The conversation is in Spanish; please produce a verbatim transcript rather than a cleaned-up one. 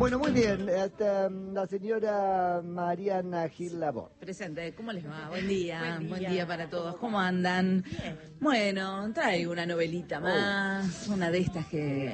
Bueno, muy bien. Hasta la señora Mariana Gil Labor. Presente, ¿cómo les va? Buen día, Buen día, buen día para todos. ¿Cómo andan? Bueno, traigo una novelita más, una de estas que